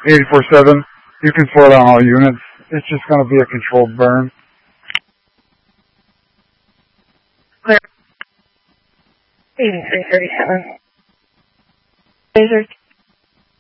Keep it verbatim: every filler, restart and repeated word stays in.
eighty-four seven. You can slow down all units. It's just going to be a controlled burn. Clear. eighty-three thirty-seven. Laser